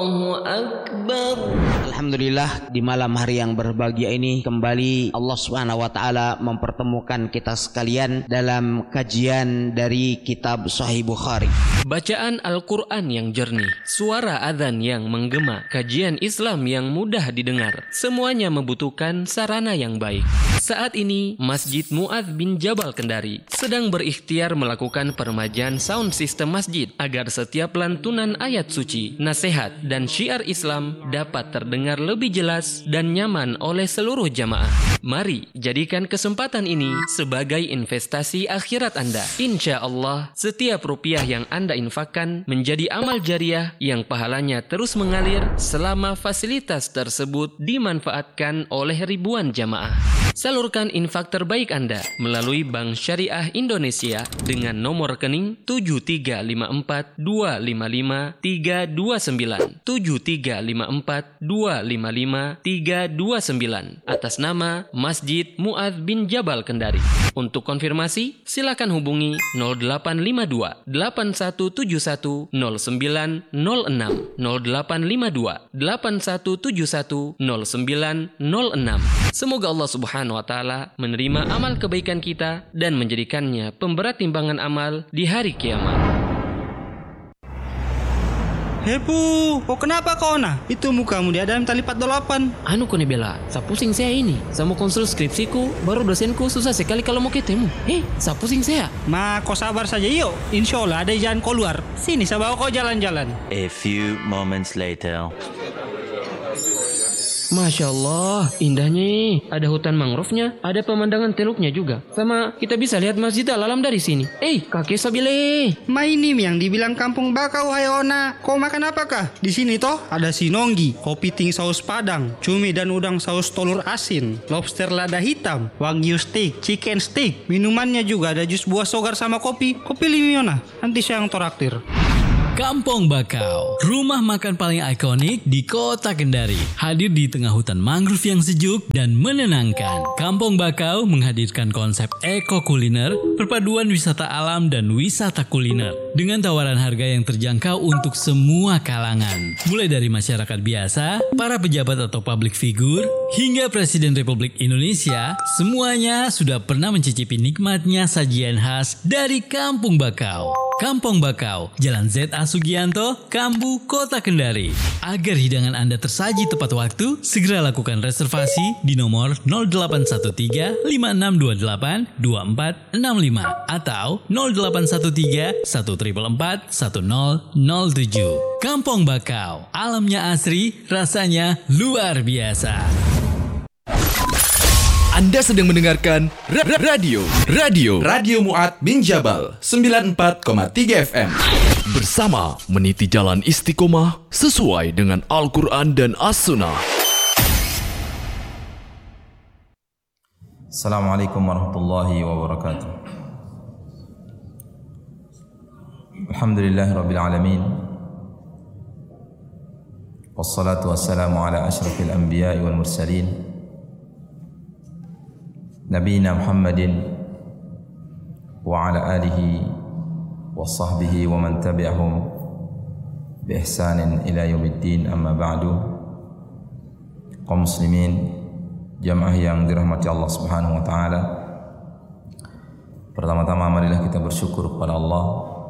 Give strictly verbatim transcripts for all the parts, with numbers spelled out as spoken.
Allahu Akbar. Alhamdulillah, di malam hari yang berbahagia ini kembali Allah Subhanahu wa taala mempertemukan kita sekalian dalam kajian dari kitab Sahih Bukhari. Bacaan Al-Quran yang jernih, suara adzan yang menggema, kajian Islam yang mudah didengar, semuanya membutuhkan sarana yang baik. Saat ini Masjid Mu'adz bin Jabal Kendari sedang berikhtiar melakukan peremajaan sound system masjid agar setiap lantunan ayat suci, nasihat, dan syiar Islam dapat terdengar lebih jelas dan nyaman oleh seluruh jamaah. Mari jadikan kesempatan ini sebagai investasi akhirat Anda. Insya Allah, setiap rupiah yang Anda infakkan menjadi amal jariah yang pahalanya terus mengalir selama fasilitas tersebut dimanfaatkan oleh ribuan jamaah. Salurkan infak terbaik Anda melalui Bank Syariah Indonesia dengan nomor rekening tujuh tiga lima empat dua lima lima tiga dua sembilan tujuh tiga lima empat dua lima lima tiga dua sembilan atas nama Masjid Mu'adz bin Jabal Kendari. Untuk konfirmasi, silakan hubungi nol delapan lima dua delapan satu tujuh satu nol sembilan nol enam nol delapan lima dua delapan satu tujuh satu nol sembilan nol enam. Semoga Allah Subhanahu wa taala menerima amal kebaikan kita dan menjadikannya pemberat timbangan amal di hari kiamat. Hepu, kok kenapa kau nah? Itu mukamu dia dalam tali empat delapan. Anu kone bela, sa pusing saya ini. Sama konsul skripsiku, baru dosenku susah sekali kalau mau ketemu. Eh, sa pusing saya. Ma, kau sabar saja yuk. Insya Allah ada jalan keluar. Sini, saya bawa kau jalan-jalan. A few moments later. Masya Allah, indahnya. Ada hutan mangrove-nya, ada pemandangan teluknya juga. Sama kita bisa lihat Masjid Al-Alam dari sini. Eh, kakek Sabile. Ma ini yang dibilang kampung bakau, Hayona. Kau makan apakah? Di sini toh ada sinonggi, kopi ting saus padang, cumi dan udang saus telur asin, lobster lada hitam, wagyu steak, chicken steak. Minumannya juga ada jus buah sogar sama kopi. Kopi limiona. Nanti saya yang toraktir. Kampung Bakau, rumah makan paling ikonik di kota Kendari. Hadir di tengah hutan mangrove yang sejuk dan menenangkan. Kampung Bakau menghadirkan konsep eko kuliner, perpaduan wisata alam dan wisata kuliner. Dengan tawaran harga yang terjangkau untuk semua kalangan. Mulai dari masyarakat biasa, para pejabat atau public figure, hingga Presiden Republik Indonesia, semuanya sudah pernah mencicipi nikmatnya sajian khas dari Kampung Bakau. Kampung Bakau, Jalan Z A Sugianto, Kambu, Kota Kendari. Agar hidangan Anda tersaji tepat waktu, segera lakukan reservasi di nomor nol delapan satu tiga lima enam dua delapan dua empat enam lima atau nol delapan satu tiga satu empat empat satu nol nol tujuh. Kampung Bakau, alamnya asri, rasanya luar biasa. Anda sedang mendengarkan ra- ra- radio Radio Radio Mu'adz bin Jabal sembilan puluh empat koma tiga F M. Bersama meniti jalan istiqomah sesuai dengan Al-Quran dan As-Sunnah. Assalamualaikum warahmatullahi wabarakatuh. Alhamdulillahi rabbil alamin. Wassalatu wassalamu ala asyrafil anbiya'i wal mursalin Nabiina Muhammadin wa ala alihi wa sahbihi wa man tabi'ahum bi ihsanin ila yaumiddin, amma ba'du. Kaum muslimin, jamaah yang dirahmati Allah Subhanahu wa taala. Pertama-tama marilah kita bersyukur kepada Allah.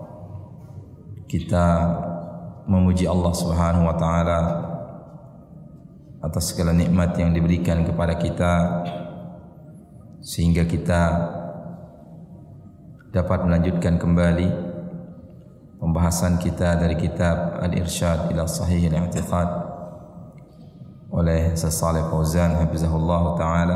Kita memuji Allah Subhanahu wa taala atas segala nikmat yang diberikan kepada kita, sehingga kita dapat melanjutkan kembali pembahasan kita dari kitab Al-Irsyad ila Sahih Al-I'tiqad oleh Syekh Shalih Fauzan hafizahullah taala.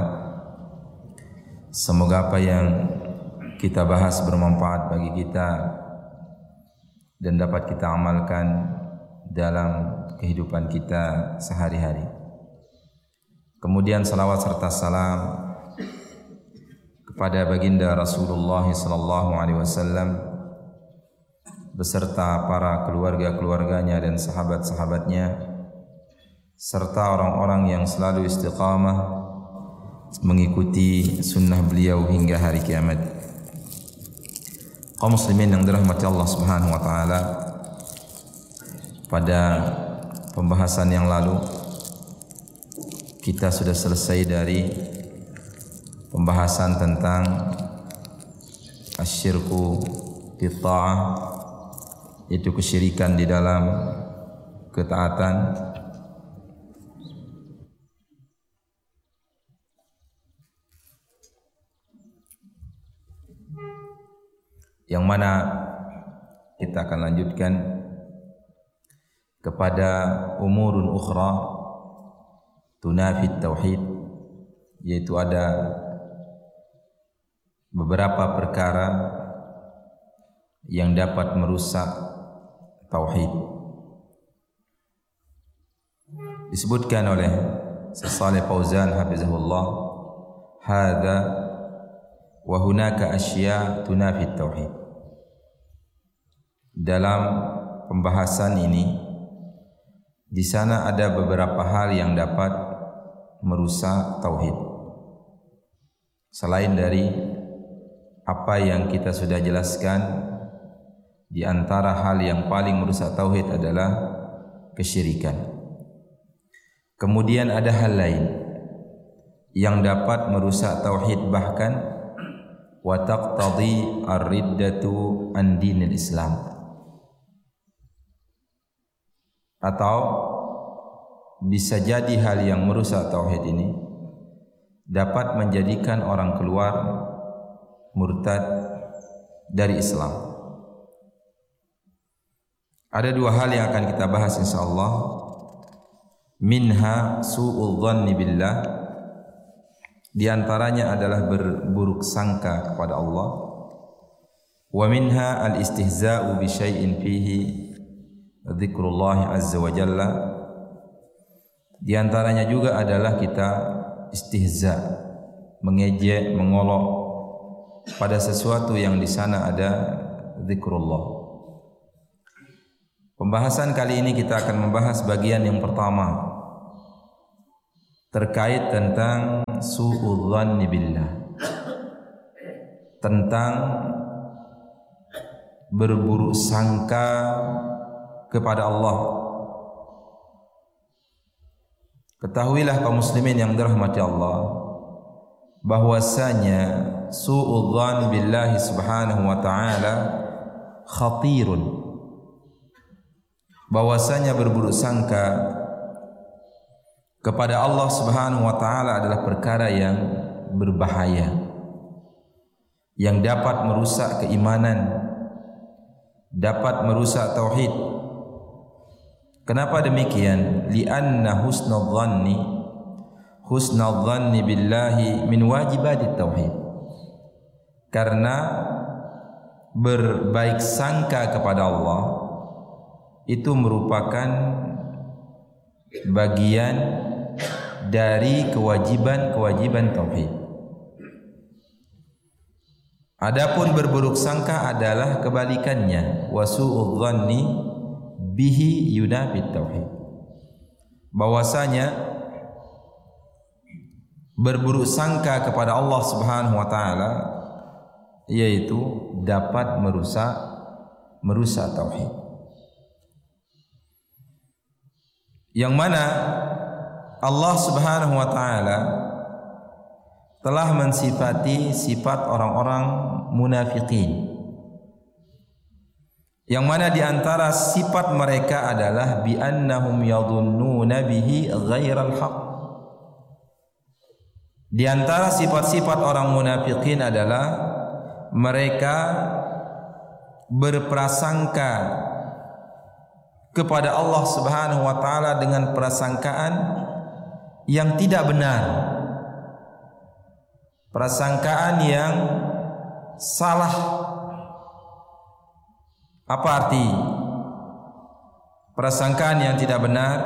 Semoga apa yang kita bahas bermanfaat bagi kita dan dapat kita amalkan dalam kehidupan kita sehari-hari. Kemudian salawat serta salam kepada baginda Rasulullah sallallahu alaihi wasallam beserta para keluarga-keluarganya dan sahabat-sahabatnya serta orang-orang yang selalu istiqamah mengikuti sunnah beliau hingga hari kiamat. Kaum muslimin yang dirahmati Allah Subhanahu wa taala, pada pembahasan yang lalu kita sudah selesai dari pembahasan tentang asyirku fi ta'ah, itu kesyirikan di dalam ketaatan. Yang mana kita akan lanjutkan kepada umurun ukhra tunafi tauhid, yaitu ada beberapa perkara yang dapat merusak tauhid. Disebutkan oleh Syekh Shalih Fauzan hafizahullah, hadza wa hunaka asya' tunafi tauhid. Dalam pembahasan ini, di sana ada beberapa hal yang dapat merusak tauhid. Selain dari apa yang kita sudah jelaskan, di antara hal yang paling merusak tauhid adalah kesyirikan. Kemudian ada hal lain yang dapat merusak tauhid, bahkan wa taqtadi ar-riddatu an dinil Islam, atau bisa jadi hal yang merusak tauhid ini dapat menjadikan orang keluar murtad dari Islam. Ada dua hal yang akan kita bahas insyaallah. Minha su'ul dhanni billah, di antaranya adalah berburuk sangka kepada Allah. Wa minha al-istihza'u bi syai'in fihi dzikrullah azza wa jalla, di antaranya juga adalah kita istihza, mengejek, mengolok pada sesuatu yang di sana ada zikrullah. Pembahasan kali ini kita akan membahas bagian yang pertama terkait tentang su'ul dhanni billah, tentang berburuk sangka kepada Allah. Ketahuilah kaum muslimin yang dirahmati Allah, bahwasanya su'ul dhan billahi subhanahu wa ta'ala khatirun, bahwasanya berburuk sangka kepada Allah subhanahu wa ta'ala adalah perkara yang berbahaya, yang dapat merusak keimanan, dapat merusak tauhid. Kenapa demikian? Lianna husnul dhanni husnul dhanni billahi min wajibatit tauhid. Karena berbaik sangka kepada Allah itu merupakan bagian dari kewajiban-kewajiban tauhid. Adapun berburuk sangka adalah kebalikannya, wasu'udz dhanni bihi yunafit tauhid, bahwasanya berburuk sangka kepada Allah Subhanahu wa taala yaitu dapat merusak merusak tauhid. Yang mana Allah Subhanahu wa taala telah mensifati sifat orang-orang munafikin, yang mana di antara sifat mereka adalah bi annahum yadhunnuna bihi ghairal haqq. Di antara sifat-sifat orang munafikin adalah mereka berprasangka kepada Allah Subhanahu wa taala dengan prasangkaan yang tidak benar, prasangkaan yang salah. Apa arti prasangkaan yang tidak benar?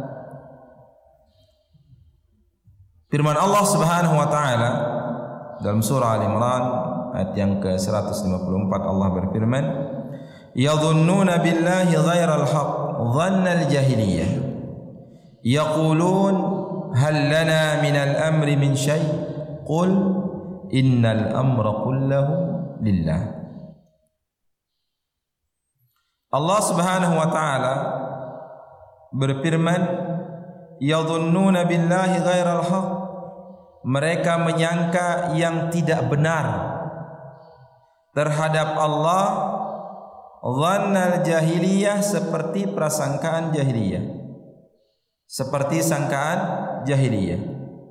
Firman Allah Subhanahu wa taala dalam surah Al-Imran ayat yang ke seratus lima puluh empat, Allah berfirman, yadhunnuna billahi ghairal haqq dhannal jahiliyah yaqulun hal lana minal amri min syai' qul innal amra kullahu lillah. Allah Subhanahu wa taala berfirman, yadhunnuna billahi ghairal haq, mereka menyangka yang tidak benar terhadap Allah, dhannal jahiliyah, seperti prasangkaan jahiliyah, seperti sangkaan jahiliyah.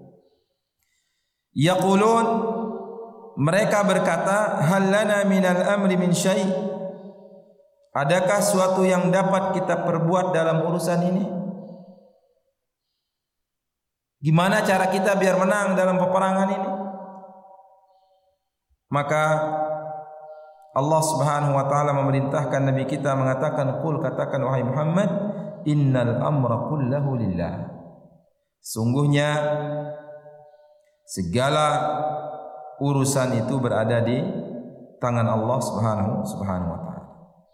Yaqulun, mereka berkata, hal lana minal amri min syai', adakah suatu yang dapat kita perbuat dalam urusan ini? Gimana cara kita biar menang dalam peperangan ini? Maka Allah Subhanahu wa taala memerintahkan Nabi kita mengatakan, qul, katakan wahai Muhammad, innal amra kullahu lillah, sungguhnya segala urusan itu berada di tangan Allah Subhanahu Subhanahu wa taala.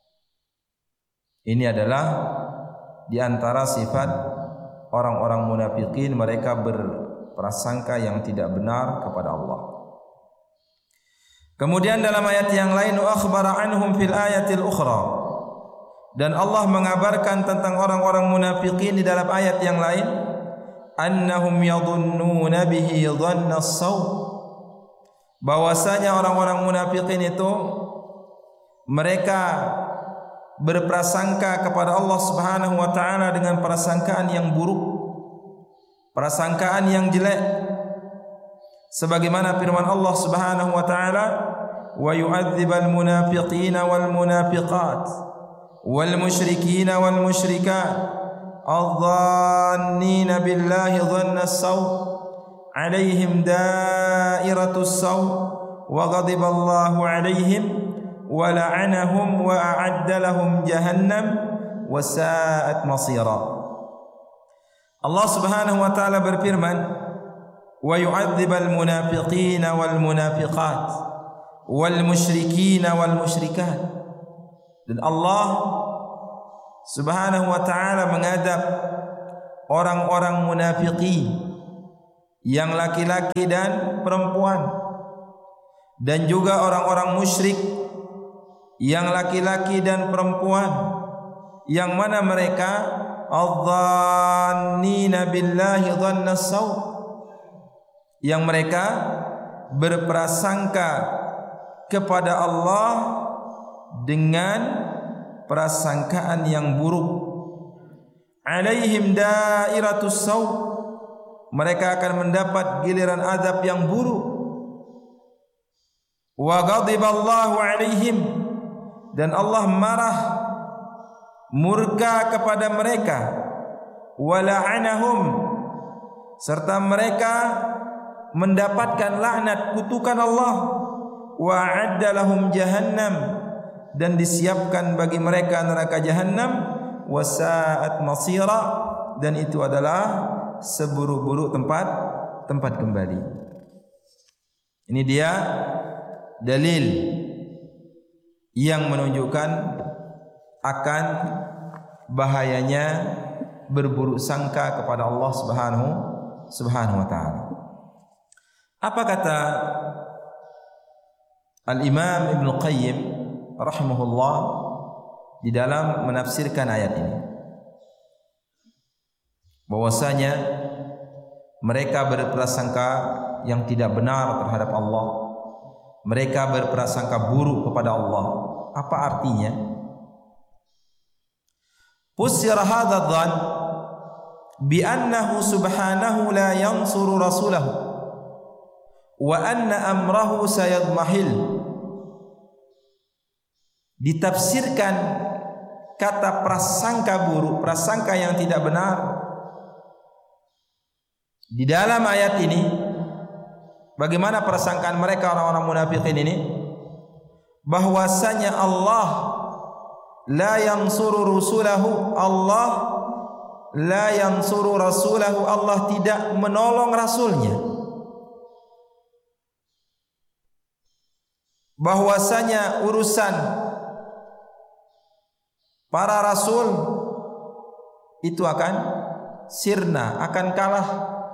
Ini adalah di antara sifat orang-orang munafikin, mereka berprasangka yang tidak benar kepada Allah. Kemudian dalam ayat yang lain, wa akhbara anhum fil ayatil ukhra, dan Allah mengabarkan tentang orang-orang munafikin di dalam ayat yang lain, annahum yadhunnuna bihi dhanna as-saw, bahwasanya orang-orang munafikin itu mereka berprasangka kepada Allah Subhanahu wa taala dengan prasangkaan yang buruk, prasangkaan yang jelek, sebagaimana firman Allah Subhanahu wa taala, wa yu'adzibal munafiqina wal munafiqat wal musyrikina wal musyrikat adh-dhannina billahi dhanna as-saw alaihim dairatus saw wa ghadiballahu alaihim wa la'anahum wa a'adda lahum jahannam wa sa'at masira. Allah Subhanahu wa taala berfirman, wa yu'adzibal munafiqina wal munafiqat wal musyrikina wal musyrikat, dan Allah Subhanahu wa taala mengadab orang-orang munafiqin yang laki-laki dan perempuan, dan juga orang-orang musyrik yang laki-laki dan perempuan, yang mana mereka adh-dhannina billahi dhanna as-saw, yang mereka berprasangka kepada Allah dengan prasangkaan yang buruk. Alaihim dairatus saw, mereka akan mendapat giliran azab yang buruk. Wa ghadiballahu alaihim, dan Allah marah, murka kepada mereka. Wa la'anahum, serta mereka mendapatkan laknat, kutukan Allah. Wa a'adda lahum jahannam, dan disiapkan bagi mereka neraka jahannam. Wa sa'at masira, dan itu adalah seburuk-buruk tempat tempat kembali. Ini dia dalil yang menunjukkan akan bahayanya berburuk sangka kepada Allah Subhanahu Subhanahu wa taala. Apa kata Al-Imam Ibnu Qayyim rahimahullah di dalam menafsirkan ayat ini? Bahwasanya mereka berprasangka yang tidak benar terhadap Allah, mereka berprasangka buruk kepada Allah. Apa artinya? Fusira hadha dhann bi annahu subhanahu la yansuru rasulahu wa anna amrahu sayadmahil. Ditafsirkan kata prasangka buruk, prasangka yang tidak benar di dalam ayat ini. Bagaimana persangkaan mereka orang-orang munafikin ini? Bahwasanya Allah la yansuru rusulahu, Allah la yansuru rasulahu, Allah tidak menolong rasulnya. Bahwasanya urusan para rasul itu akan sirna, akan kalah.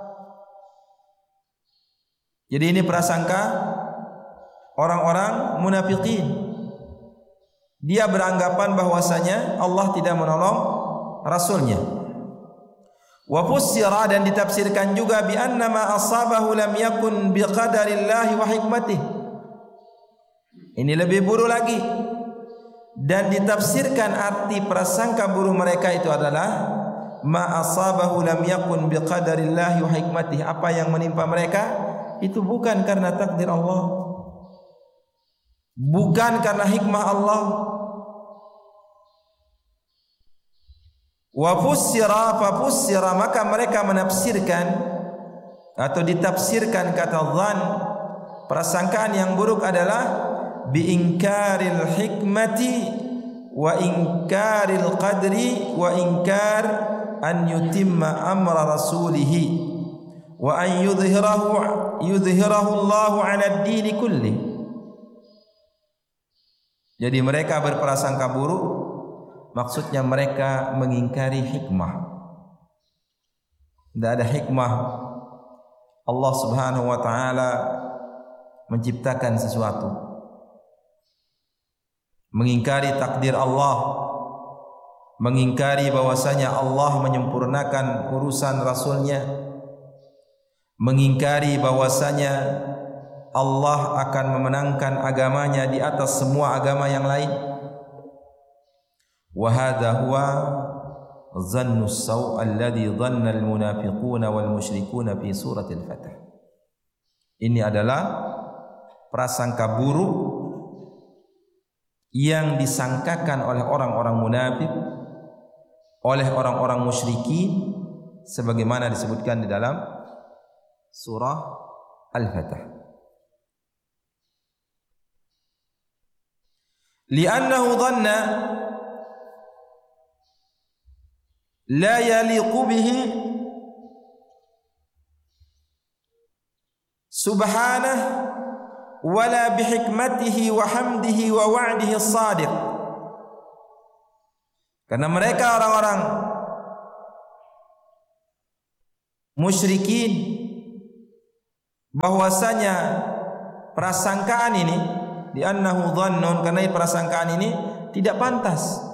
Jadi ini prasangka orang-orang munafikin. Dia beranggapan bahwasanya Allah tidak menolong rasulnya. Wa fussira, dan ditafsirkan juga bi anna ma asabahu lam yakun bi qadarillahi wa hikmatihi. Ini lebih buruk lagi. Dan ditafsirkan arti prasangka buruk mereka itu adalah ma asabahu lam yakun bi qadarillahi wa hikmatihi. Apa yang menimpa mereka itu bukan karena takdir Allah, bukan karena hikmah Allah. Wa fussira fa fussira, maka mereka menafsirkan atau ditafsirkan kata dhan, prasangkaan yang buruk adalah bi inkaril hikmati wa inkaril qadri wa inkar an yutimma amra rasulih wa an yudhhirahu yudhhirahu Allah 'ala ad-din kulli. Jadi mereka berprasangka buruk, maksudnya mereka mengingkari hikmah. Tidak ada hikmah Allah Subhanahu wa taala menciptakan sesuatu. Mengingkari takdir Allah, mengingkari bahwasanya Allah menyempurnakan urusan Rasulnya, mengingkari bahwasanya Allah akan memenangkan agamanya di atas semua agama yang lain. Wa hadha huwa dhannu as-saw' alladhi dhanna al-munafiquna wal musyrikuna fi suratil Fath. Ini adalah prasangka buruk yang disangkakan oleh orang-orang munafik, oleh orang-orang musyrikin, sebagaimana disebutkan di dalam surah Al-Fath. Li'annahu dhanna la yaliqu bihi subhanahu wala bihikmatihi wa hamdihi wa wa'dihi as-sadiq. Karena mereka orang-orang musyrikin bahwasanya prasangkaan ini di annahu dhannun, karena prasangkaan ini tidak pantas.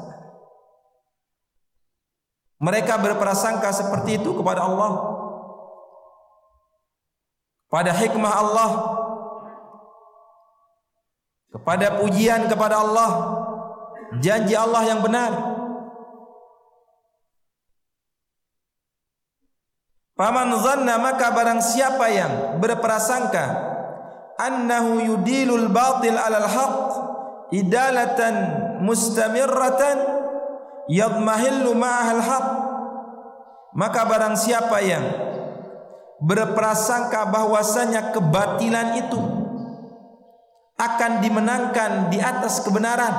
Mereka berprasangka seperti itu kepada Allah, pada hikmah Allah, kepada pujian kepada Allah, janji Allah yang benar. Faman dhanna, maka barang siapa yang berprasangka annahu yudilul batil alal haqq idalatan mustamirratan yadmahillu ma'ahal haqq, maka barang siapa yang berprasangka bahwasanya kebatilan itu akan dimenangkan di atas kebenaran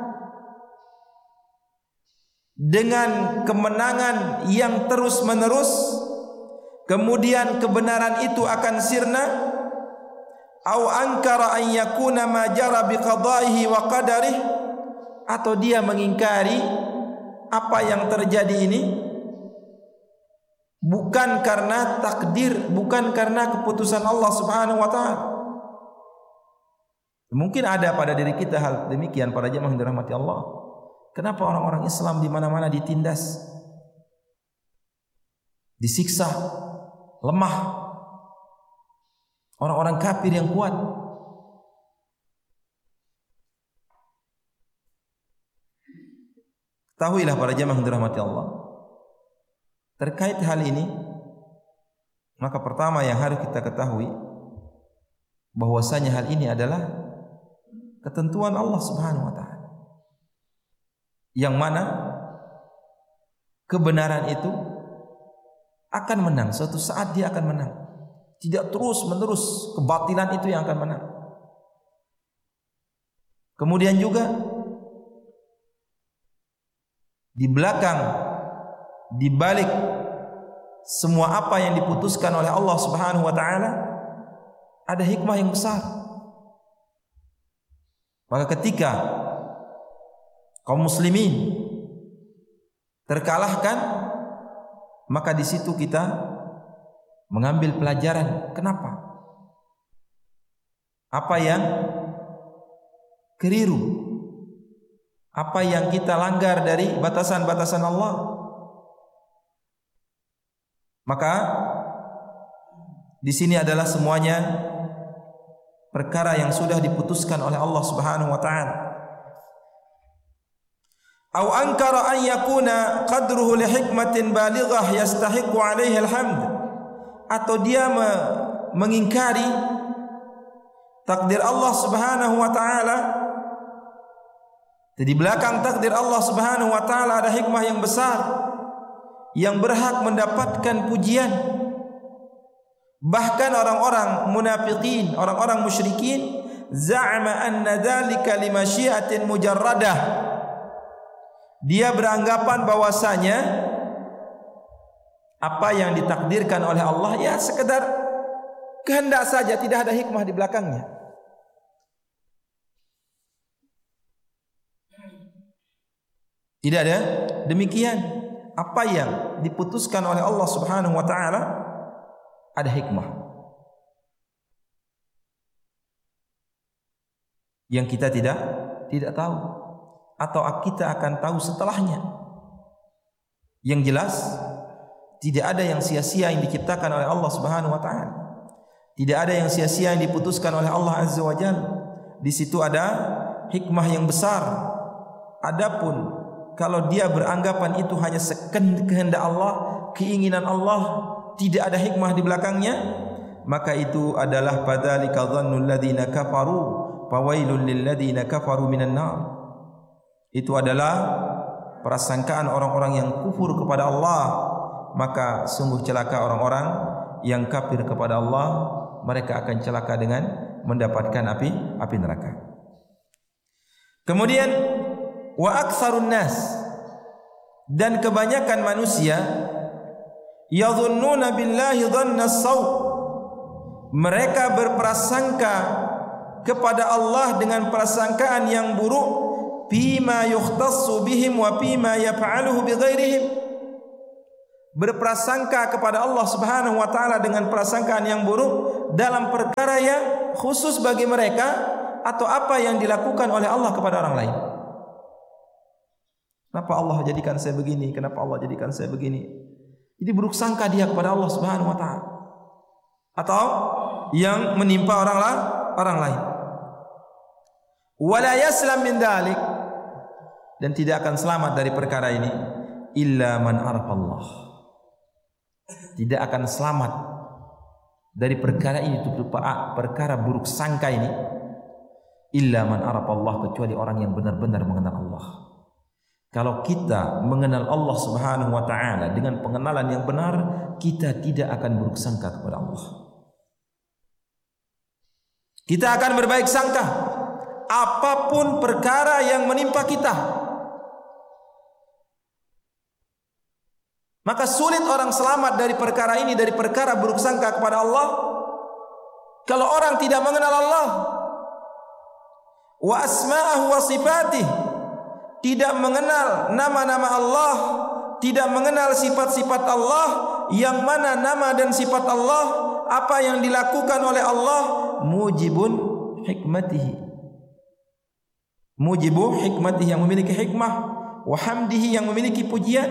dengan kemenangan yang terus menerus, kemudian kebenaran itu akan sirna, au ankara an yakuna ma jara bi qada'ihi wa qadarihi, atau dia mengingkari apa yang terjadi ini bukan karena takdir, bukan karena keputusan Allah Subhanahu wa taala. Mungkin ada pada diri kita hal demikian para jemaah yang dirahmati Allah. Kenapa orang-orang Islam di mana-mana ditindas, disiksa, lemah, orang-orang kafir yang kuat? Ketahuilah para jemaah yang dirahmati Allah, terkait hal ini, maka pertama yang harus kita ketahui bahwasanya hal ini adalah ketentuan Allah Subhanahu wa taala, yang mana kebenaran itu akan menang. Suatu saat dia akan menang. Tidak terus menerus kebatilan itu yang akan menang. Kemudian juga di belakang, di balik semua apa yang diputuskan oleh Allah Subhanahu wa taala ada hikmah yang besar. Maka ketika kaum muslimin terkalahkan, maka di situ kita mengambil pelajaran. Kenapa? Apa yang keliru? Apa yang kita langgar dari batasan-batasan Allah? Maka di sini adalah semuanya perkara yang sudah diputuskan oleh Allah Subhanahu wa taala. Au ankara an yakuna qadruhu li hikmatin balighah yastahiqu alaihi alhamd, atau dia me mengingkari takdir Allah Subhanahu wa taala. Di belakang takdir Allah Subhanahu wa taala ada hikmah yang besar yang berhak mendapatkan pujian. Bahkan orang-orang munafiqin, orang-orang musyrikin, za'ama anna dzalika limasyiatin mujarradah. Dia beranggapan bahwasanya apa yang ditakdirkan oleh Allah ya sekedar kehendak saja, tidak ada hikmah di belakangnya. Tidak ada demikian. Apa yang diputuskan oleh Allah Subhanahu wa taala ada hikmah yang kita tidak tidak tahu, atau kita akan tahu setelahnya. Yang jelas tidak ada yang sia-sia yang diciptakan oleh Allah Subhanahu wa taala. Tidak ada yang sia-sia yang diputuskan oleh Allah Azza wa Jalla. Di situ ada hikmah yang besar. Adapun kalau dia beranggapan itu hanya kehendak Allah, keinginan Allah, tidak ada hikmah di belakangnya, maka itu adalah fadzalika dhannul ladzina kafaru fawailul lil ladzina kafaru minan nar. Itu adalah prasangkaan orang-orang yang kufur kepada Allah, maka sungguh celaka orang-orang yang kafir kepada Allah, mereka akan celaka dengan mendapatkan api api neraka. Kemudian wa aktsarun nas, dan kebanyakan manusia yadhunnuna billahi dhannas saw, mereka berprasangka kepada Allah dengan prasangkaan yang buruk, bima yukhtassu bihim wa bima yaf'aluhu bighairihim, berprasangka kepada Allah Subhanahu wa taala dengan prasangkaan yang buruk dalam perkara yang khusus bagi mereka atau apa yang dilakukan oleh Allah kepada orang lain. Kenapa Allah jadikan saya begini? Kenapa Allah jadikan saya begini? Jadi buruk sangka dia kepada Allah Subhanahu wa taala, atau yang menimpa orang lain, orang lain. Wala yaslam min dzalik, dan tidak akan selamat dari perkara ini illa man arafa Allah. Tidak akan selamat dari perkara ini, itu perkara buruk sangka ini, illa man arafa Allah, kecuali orang yang benar-benar mengenal Allah. Kalau kita mengenal Allah Subhanahu wa taala dengan pengenalan yang benar, kita tidak akan buruk sangka kepada Allah. Kita akan berbaik sangka apapun perkara yang menimpa kita. Maka sulit orang selamat dari perkara ini, dari perkara buruk sangka kepada Allah, kalau orang tidak mengenal Allah wa asma'ahu wa sifatih, tidak mengenal nama-nama Allah, tidak mengenal sifat-sifat Allah, yang mana nama dan sifat Allah, apa yang dilakukan oleh Allah, mujibun hikmatihi, mujibu hikmatihi, yang memiliki hikmah, wa hamdihi, yang memiliki pujian.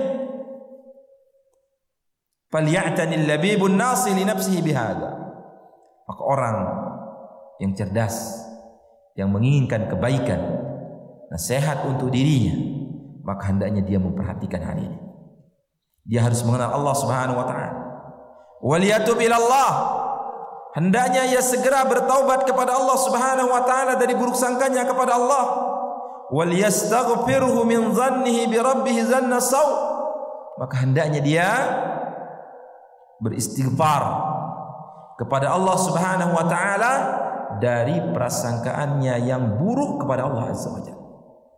Falya'tanil labibun nasi li nafsihi bihadza. Maka orang yang cerdas, yang menginginkan kebaikan, nasihat untuk dirinya, maka hendaknya dia memperhatikan hal ini. Dia harus mengenal Allah Subhanahu wa taala. Waliyatub ila Allah, hendaknya ia segera bertaubat kepada Allah Subhanahu wa taala dari buruk sangkanya kepada Allah. Waliyastaghfirhu min dhannihi bi rabbih dhanna saw, maka hendaknya dia beristighfar kepada Allah Subhanahu wa taala dari prasangkaannya yang buruk kepada Allah Azza wa Jalla.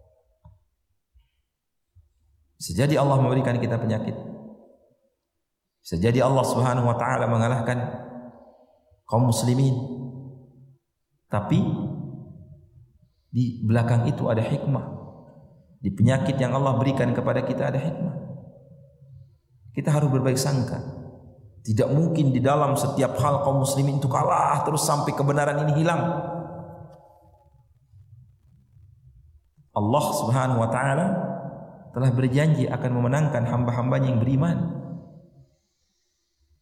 Bisa jadi Allah memberikan kita penyakit, bisa jadi Allah Subhanahu wa taala mengalahkan kaum muslimin, tapi di belakang itu ada hikmah. Di penyakit yang Allah berikan kepada kita ada hikmah. Kita harus berbaik sangka. Tidak mungkin di dalam setiap hal kaum muslimin itu kalah terus sampai kebenaran ini hilang. Allah Subhanahu wa taala telah berjanji akan memenangkan hamba-hambanya yang beriman.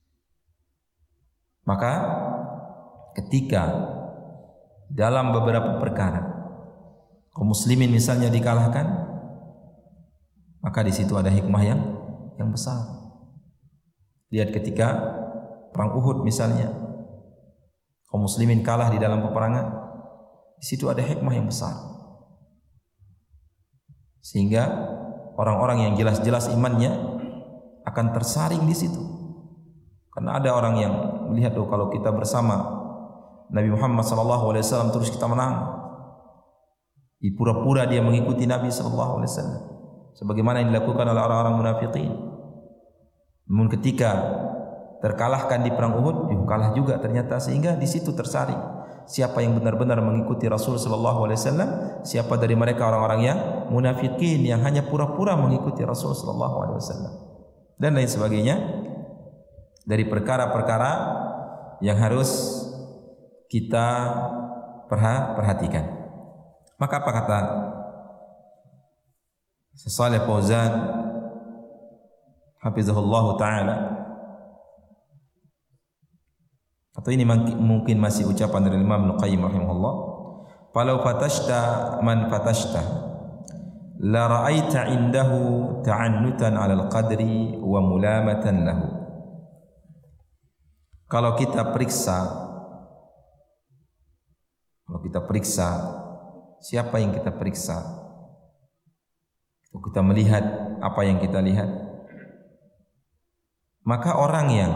Maka ketika dalam beberapa perkara kaum muslimin misalnya dikalahkan, maka di situ ada hikmah yang yang besar. Lihat ketika perang Uhud misalnya, kaum muslimin kalah di dalam peperangan, di situ ada hikmah yang besar. Sehingga orang-orang yang jelas-jelas imannya akan tersaring di situ. Karena ada orang yang melihat, oh kalau kita bersama Nabi Muhammad sallallahu alaihi wasallam terus kita menang. Pura-pura dia mengikuti Nabi sallallahu alaihi wasallam, sebagaimana yang dilakukan oleh orang-orang munafikin. Namun ketika terkalahkan di perang Uhud, yuh, kalah juga ternyata, sehingga di situ tersaring siapa yang benar-benar mengikuti Rasul sallallahu alaihi wasallam, siapa dari mereka orang-orang yang munafikin yang hanya pura-pura mengikuti Rasul sallallahu alaihi wasallam, dan lain sebagainya dari perkara-perkara yang harus kita perhatikan. Maka apa kata Shalih Fauzan hafizahullah taala, atau ini mungkin masih ucapan dari Imam Ibnu Qayyim rahimahullah, "Falau fatashta man fatashta la ra'aita indahu ta'annutan 'alal qadri wa mulamatan lahu." Kalau kita periksa kalau kita periksa siapa yang kita periksa, kita melihat apa yang kita lihat, maka orang yang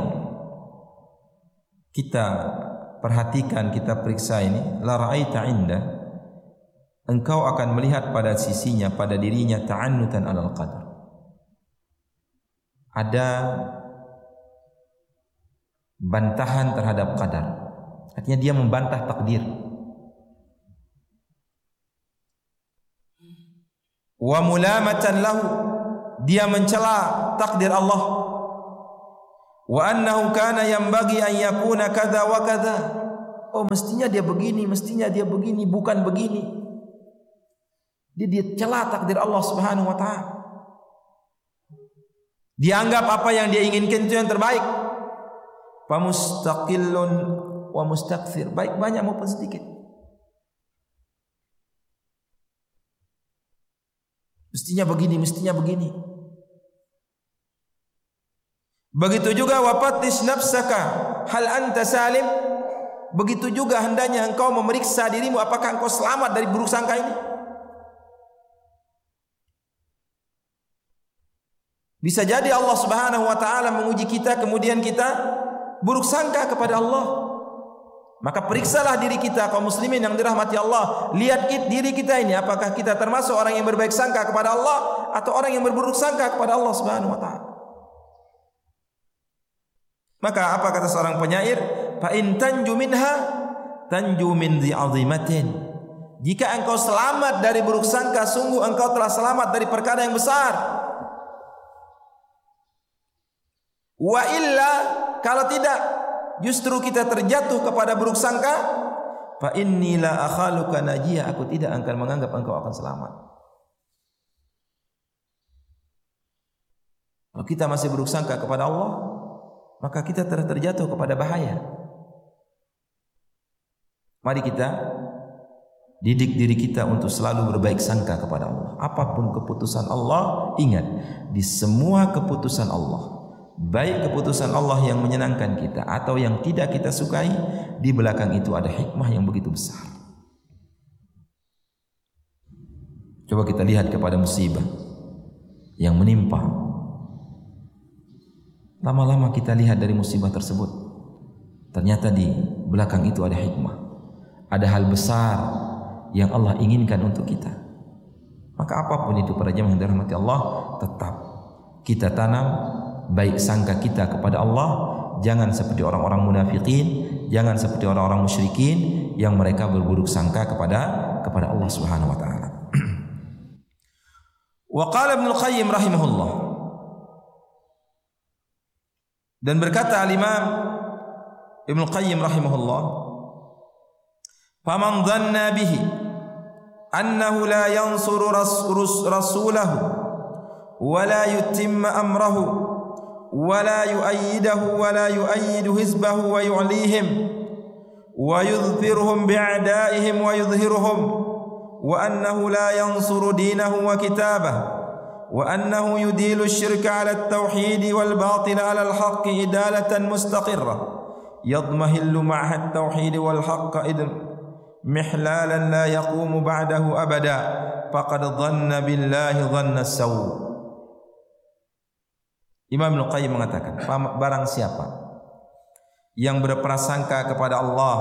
kita perhatikan, kita periksa ini, la ra'aita inda, engkau akan melihat pada sisinya, pada dirinya, ta'annutan 'alal qadar, ada bantahan terhadap qadar. Artinya dia membantah takdir. Wa mulamatan lahu, dia mencela takdir Allah. Wa annahu kana yanbaghi an yakuna kadza wa kadza, oh mestinya dia begini, mestinya dia begini, bukan begini. Dia dia cela takdir Allah Subhanahu wa taala. Dianggap apa yang dia inginkan itu yang terbaik. Fa mustaqillun wa mustakthir, baik banyak maupun sedikit. Mestinya begini, mestinya begini. Begitu juga wafatis nafsaka hal anta salim. Begitu juga hendaknya engkau memeriksa dirimu, apakah engkau selamat dari buruk sangka ini. Bisa jadi Allah Subhanahu wa taala menguji kita, kemudian kita buruk sangka kepada Allah. Maka periksalah diri kita, kaum muslimin yang dirahmati Allah. Lihat diri kita ini, apakah kita termasuk orang yang berbaik sangka kepada Allah atau orang yang berburuk sangka kepada Allah Subhanahu wa taala. Maka apa kata seorang penyair? Fa in tanju minha tanju min dhi azimatin. Jika engkau selamat dari buruk sangka, sungguh engkau telah selamat dari perkara yang besar. Wa illa, kalau tidak, justru kita terjatuh kepada buruk sangka, fa inni la akhaluka najiyah, aku tidak akan menganggap engkau akan selamat. Kalau kita masih buruk sangka kepada Allah, maka kita telah terjatuh kepada bahaya. Mari kita didik diri kita untuk selalu berbaik sangka kepada Allah. Apapun keputusan Allah, ingat, di semua keputusan Allah, baik keputusan Allah yang menyenangkan kita atau yang tidak kita sukai, di belakang itu ada hikmah yang begitu besar. Coba kita lihat kepada musibah yang menimpa. Lama-lama kita lihat dari musibah tersebut, ternyata di belakang itu ada hikmah, ada hal besar yang Allah inginkan untuk kita. Maka apapun itu para jemaah yang dirahmati Allah, tetap kita tanam baik sangka kita kepada Allah. Jangan seperti orang-orang munafikin, jangan seperti orang-orang musyrikin yang mereka berburuk sangka kepada kepada Allah Subhanahu wa taala. Wa qala Ibnu Qayyim rahimahullah, dan berkata al-Imam Ibnu Qayyim rahimahullah, faman dhanna bihi annahu la yansuru rasulahu wa la yutimma amrahu ولا يؤيده ولا يؤيد حزبه ويعليهم ويظفرهم بأعدائهم ويظهرهم وأنه لا ينصر دينه وكتابه وأنه يديل الشرك على التوحيد والباطل على الحق إدالة مستقرة يضمهل معها التوحيد والحق إذ محلالا لا يقوم بعده أبدا فقد ظن بالله ظن السوء. Imam Al-Qayyim mengatakan, barang siapa yang berprasangka kepada Allah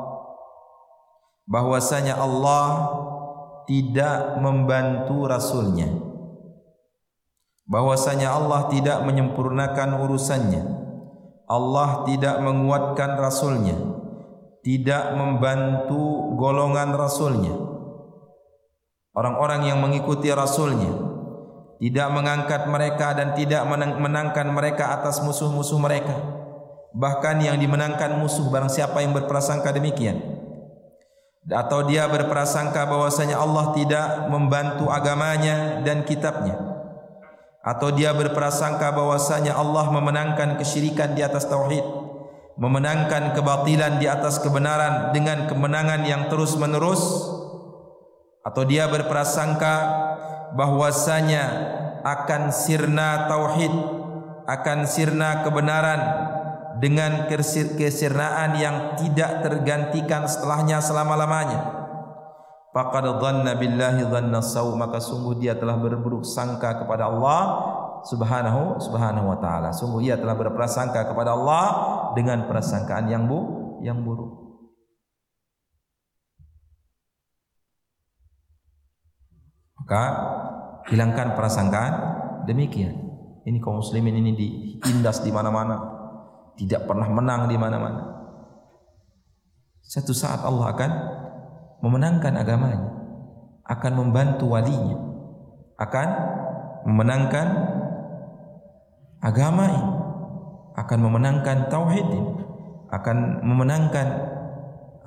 bahwasanya Allah tidak membantu Rasulnya, bahwasanya Allah tidak menyempurnakan urusannya, Allah tidak menguatkan Rasulnya, tidak membantu golongan Rasulnya, orang-orang yang mengikuti Rasulnya, tidak mengangkat mereka dan tidak menangkan mereka atas musuh-musuh mereka, bahkan yang dimenangkan musuh. Barang siapa yang berprasangka demikian, atau dia berprasangka bahwasanya Allah tidak membantu agamanya dan kitabnya, atau dia berprasangka bahwasanya Allah memenangkan kesyirikan di atas tauhid, memenangkan kebatilan di atas kebenaran dengan kemenangan yang terus menerus, atau dia berprasangka bahwasanya akan sirna tauhid, akan sirna kebenaran dengan kesirnaan yang tidak tergantikan setelahnya selama-lamanya, faqad dhanna billahi dhanna saw, maka sungguh dia telah berburuk sangka kepada Allah subhanahu subhanahu wa ta'ala. Sungguh ia telah berprasangka kepada Allah dengan prasangkaan yang bu yang buruk. Maka hilangkan prasangkaan demikian. Ini kaum muslimin ini ditindas di mana-mana, tidak pernah menang di mana-mana. Satu saat Allah akan memenangkan agamanya, akan membantu walinya, akan memenangkan agama ini, akan memenangkan tauhid ini, akan memenangkan